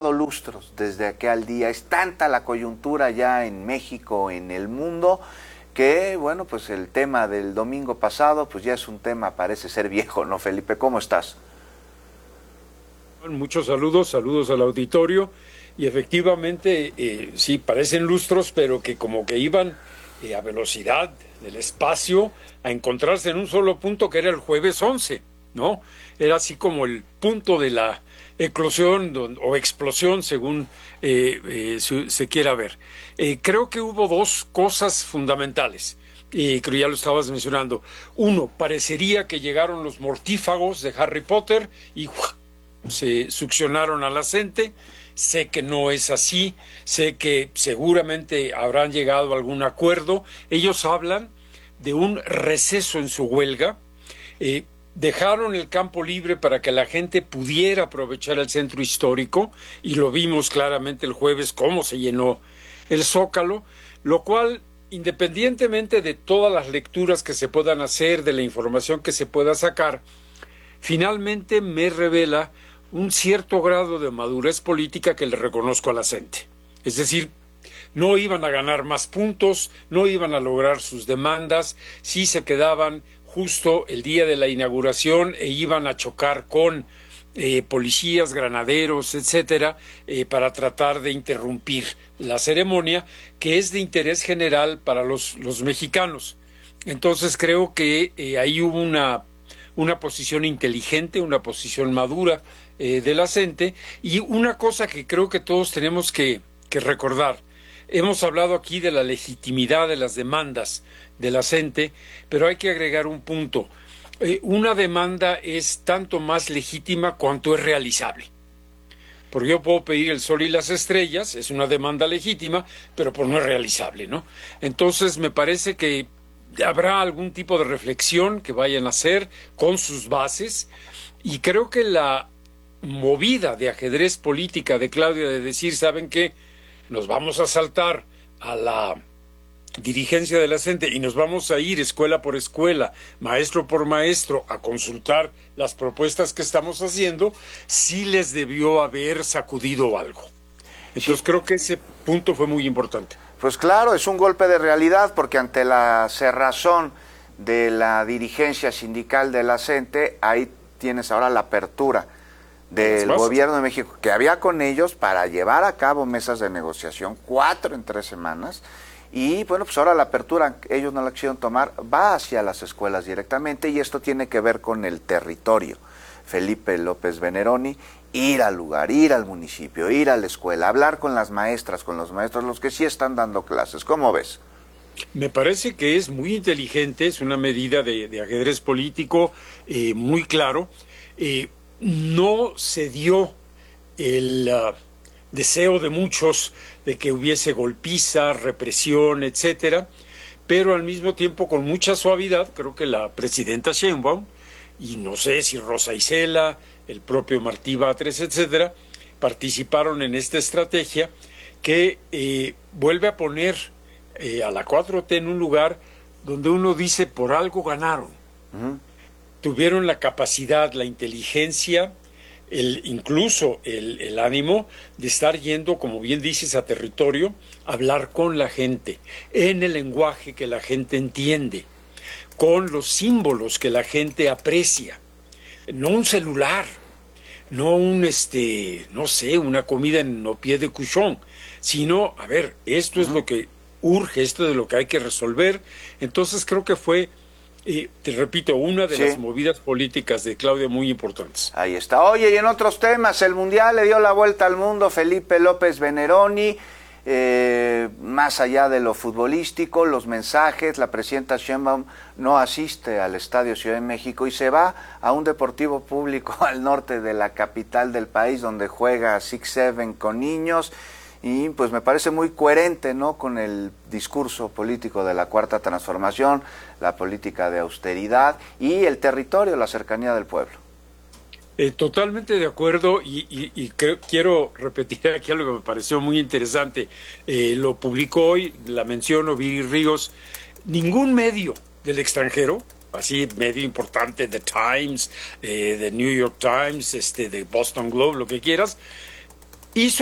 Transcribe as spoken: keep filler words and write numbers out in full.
dado lustros desde aquel día. Es tanta la coyuntura ya en México, en el mundo, que, bueno, pues el tema del domingo pasado, pues ya es un tema, parece ser viejo, ¿no, Felipe? ¿Cómo estás? Muchos saludos, saludos al auditorio, y efectivamente eh, sí, parecen lustros, pero que como que iban eh, a velocidad del espacio a encontrarse en un solo punto, que era el jueves once, ¿no? Era así como el punto de la eclosión o explosión, según eh, eh, se, se quiera ver. Eh, creo que hubo dos cosas fundamentales. Y creo ya lo estabas mencionando. Uno, parecería que llegaron los mortífagos de Harry Potter y ¡uah!, se succionaron a la gente. Sé que no es así, sé que seguramente habrán llegado a algún acuerdo. Ellos hablan de un receso en su huelga. Eh, dejaron el campo libre para que la gente pudiera aprovechar el centro histórico, y lo vimos claramente el jueves cómo se llenó el Zócalo, lo cual, independientemente de todas las lecturas que se puedan hacer, de la información que se pueda sacar, finalmente me revela un cierto grado de madurez política que le reconozco a la gente. Es decir, no iban a ganar más puntos, no iban a lograr sus demandas, sí se quedaban justo el día de la inauguración e iban a chocar con eh, policías, granaderos, etcétera, eh, para tratar de interrumpir la ceremonia, que es de interés general para los, los mexicanos. Entonces creo que eh, ahí hubo una, una posición inteligente, una posición madura eh, de la gente, y una cosa que creo que todos tenemos que, que recordar. Hemos hablado aquí de la legitimidad de las demandas de la gente, pero hay que agregar un punto. Eh, una demanda es tanto más legítima cuanto es realizable. Porque yo puedo pedir el sol y las estrellas, es una demanda legítima, pero pues no es realizable, ¿no? Entonces me parece que habrá algún tipo de reflexión que vayan a hacer con sus bases, y creo que la movida de ajedrez política de Claudia de decir, ¿saben qué? Nos vamos a saltar a la dirigencia de la gente y nos vamos a ir escuela por escuela, maestro por maestro, a consultar las propuestas que estamos haciendo, sí les debió haber sacudido algo. Entonces sí, creo que ese punto fue muy importante. Pues claro, es un golpe de realidad, porque ante la cerrazón de la dirigencia sindical de la CENTE, ahí tienes ahora la apertura del gobierno de México, que había con ellos para llevar a cabo mesas de negociación, cuatro en tres semanas, y bueno, pues ahora la apertura, ellos no la quisieron tomar, va hacia las escuelas directamente, y esto tiene que ver con el territorio. Felipe López Veneroni, ir al lugar, ir al municipio, ir a la escuela, hablar con las maestras, con los maestros, los que sí están dando clases. ¿Cómo ves? Me parece que es muy inteligente, es una medida de, de ajedrez político eh, muy claro. Eh, no se dio el uh, deseo de muchos de que hubiese golpiza, represión, etcétera, pero al mismo tiempo con mucha suavidad. Creo que la presidenta Sheinbaum, y no sé si Rosa Isela, el propio Martí Batres, etcétera, participaron en esta estrategia que eh, vuelve a poner eh, a la cuatro T en un lugar donde uno dice, por algo ganaron. Uh-huh. Tuvieron la capacidad, la inteligencia, el, incluso el, el ánimo de estar yendo, como bien dices, a territorio, a hablar con la gente, en el lenguaje que la gente entiende, con los símbolos que la gente aprecia. No un celular, no un, este, no sé, una comida en no pie de cuchón, sino, a ver, esto es lo que urge, esto es lo que hay que resolver. Entonces creo que fue, eh, te repito, una de sí. las movidas políticas de Claudia muy importantes. Ahí está. Oye, y en otros temas, el Mundial le dio la vuelta al mundo. Felipe López Veneroni, eh, más allá de lo futbolístico, los mensajes, la presidenta Sheinbaum no asiste al Estadio Ciudad de México y se va a un deportivo público al norte de la capital del país, donde juega Six Seven con niños. Y pues me parece muy coherente, ¿no?, con el discurso político de la Cuarta Transformación, la política de austeridad y el territorio, la cercanía del pueblo. Eh, totalmente de acuerdo, y, y, y creo, quiero repetir aquí algo que me pareció muy interesante. Eh, lo publicó hoy, la menciono, Viri Ríos. Ningún medio del extranjero, así medio importante, The Times, eh, The New York Times, este, The Boston Globe, lo que quieras, hizo